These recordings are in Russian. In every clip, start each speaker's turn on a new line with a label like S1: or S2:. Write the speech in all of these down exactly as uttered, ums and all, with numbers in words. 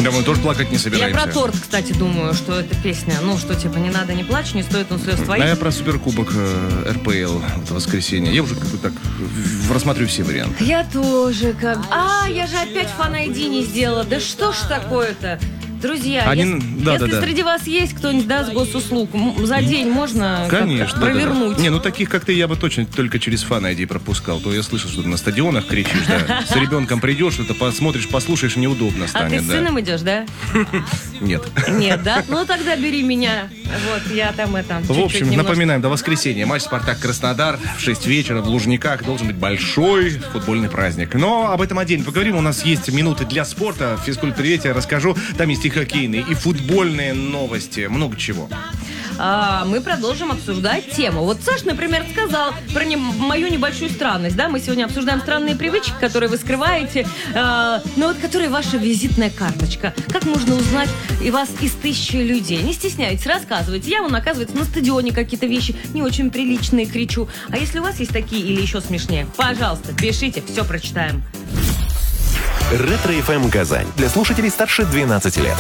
S1: Да, мы тоже плакать не
S2: Я
S1: собираемся.
S2: про торт, кстати, думаю, что эта песня. Ну, что типа не надо, не плачь, не стоит он слез твоих.
S1: А я про суперкубок э, эр пэ эл это воскресенье. Я уже как бы так в- рассмотрю все варианты.
S2: Я тоже как... А, я же опять фан ай ди не сделала. Да что ж такое-то? Друзья,
S1: Они-
S2: если,
S1: да,
S2: если
S1: да, да.
S2: среди вас есть кто-нибудь даст госуслуг, м- за день можно как-то
S1: Конечно, да,
S2: провернуть.
S1: да. Не, ну таких, как ты, я бы точно только через фан ай ди пропускал. То я слышал, что ты на стадионах кричишь, да. С ребенком придешь, что-то посмотришь, послушаешь, неудобно
S2: А
S1: станет,
S2: ты с
S1: да.
S2: сыном идешь, да?
S1: Нет.
S2: Нет, да? Ну тогда бери меня. Вот, я там это...
S1: В
S2: чуть-чуть
S1: общем,
S2: немножко.
S1: напоминаем, до воскресенья матч «Спартак-Краснодар» в шесть вечера в Лужниках. Должен быть большой футбольный праздник. Но об этом отдельно поговорим. У нас есть минуты для спорта. Физкульт-привет, я расскажу. Там есть и хоккейные, и футбольные новости. Много чего.
S2: А, мы продолжим обсуждать тему. Вот Саш, например, сказал про не- мою небольшую странность, да? Мы сегодня обсуждаем странные привычки, которые вы скрываете, а, но вот которые ваша визитная карточка. Как можно узнать и вас из тысячи людей? Не стесняйтесь, рассказывайте. Я, вон, оказывается, на стадионе какие-то вещи не очень приличные кричу. А если у вас есть такие или еще смешнее, пожалуйста, пишите, все прочитаем.
S3: Ретро-эф эм Казань. Для слушателей старше двенадцати лет.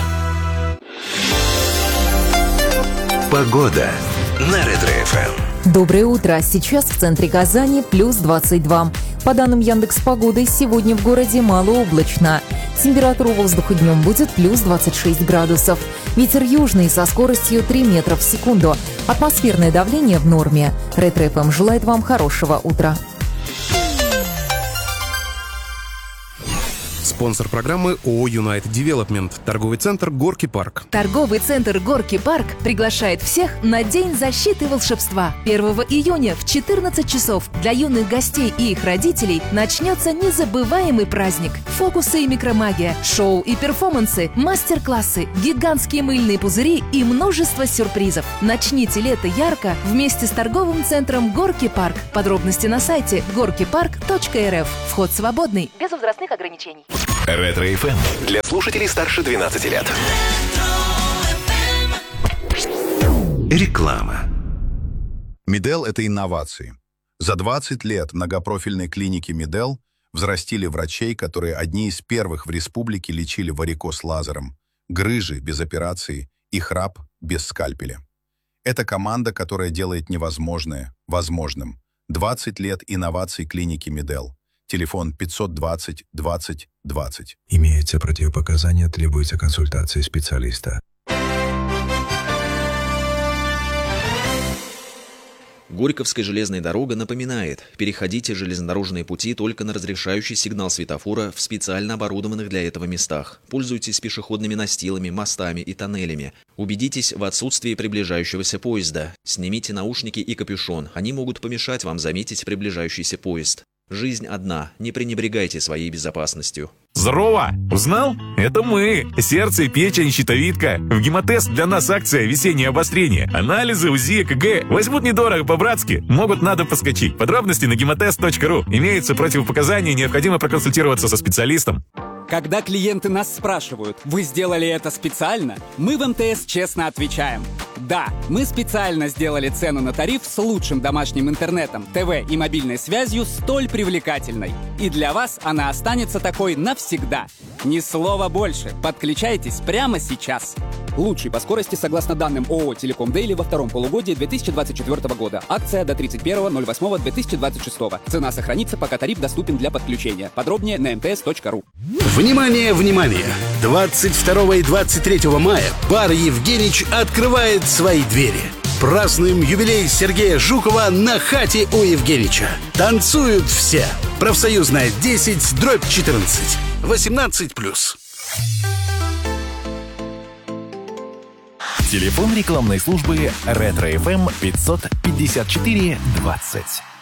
S3: Погода на Ретро-эф эм.
S4: Доброе утро. Сейчас в центре Казани плюс двадцать два. По данным Яндекс.Погоды, сегодня в городе малооблачно. Температура воздуха днем будет плюс двадцать шесть градусов. Ветер южный со скоростью три метра в секунду. Атмосферное давление в норме. Ретро-эф эм желает вам хорошего утра.
S5: Спонсор программы ООО «Юнайт Девелопмент». Торговый центр «Горки Парк».
S6: Торговый центр «Горки Парк» приглашает всех на День защиты волшебства. первого июня в четырнадцать часов для юных гостей и их родителей начнется незабываемый праздник. Фокусы и микромагия, шоу и перформансы, мастер-классы, гигантские мыльные пузыри и множество сюрпризов. Начните лето ярко вместе с торговым центром «Горки Парк». Подробности на сайте горки парк точка эр эф. Вход свободный, без возрастных ограничений.
S3: Ретро-эф эм для слушателей старше двенадцати лет. Реклама.
S7: Медел – это инновации. За двадцать лет многопрофильной клиники Медел взрастили врачей, которые одни из первых в республике лечили варикоз лазером, грыжи без операции и храп без скальпеля. Это команда, которая делает невозможное возможным. двадцать лет инноваций клиники Медел. Телефон пятьсот двадцать двадцать двадцать.
S8: Имеются противопоказания, требуется консультация специалиста.
S9: Горьковская железная дорога напоминает, переходите железнодорожные пути только на разрешающий сигнал светофора в специально оборудованных для этого местах. Пользуйтесь пешеходными настилами, мостами и тоннелями. Убедитесь в отсутствии приближающегося поезда. Снимите наушники и капюшон, они могут помешать вам заметить приближающийся поезд. Жизнь одна, не пренебрегайте своей безопасностью.
S10: Здорово! Узнал? Это мы! Сердце, печень, щитовидка. В гемотест для нас акция «Весеннее обострение». Анализы, УЗИ, ЭКГ возьмут недорого по-братски. Могут надо поскочить. Подробности на гемотест точка ру. Имеются противопоказания, необходимо проконсультироваться со специалистом.
S11: Когда клиенты нас спрашивают, вы сделали это специально, мы в эм тэ эс честно отвечаем. Да, мы специально сделали цену на тариф с лучшим домашним интернетом, ТВ и мобильной связью столь привлекательной. И для вас она останется такой навсегда. Ни слова больше. Подключайтесь прямо сейчас. Лучший по скорости согласно данным ООО «Телеком Дейли» во втором полугодии две тысячи двадцать четвёртого года. Акция до тридцать первого ноль восьмого две тысячи двадцать шестого. Цена сохранится, пока тариф доступен для подключения. Подробнее на эм тэ эс точка ру.
S12: Внимание, внимание! двадцать второго и двадцать третьего мая бар «Евгенич» открывает свои двери. Празднуем юбилей Сергея Жукова на хате у Евгенича. Танцуют все. Профсоюзная десять, дробь четырнадцать. восемнадцать плюс.
S3: Телефон рекламной службы Ретро-эф эм пятьсот пятьдесят четыре двадцать.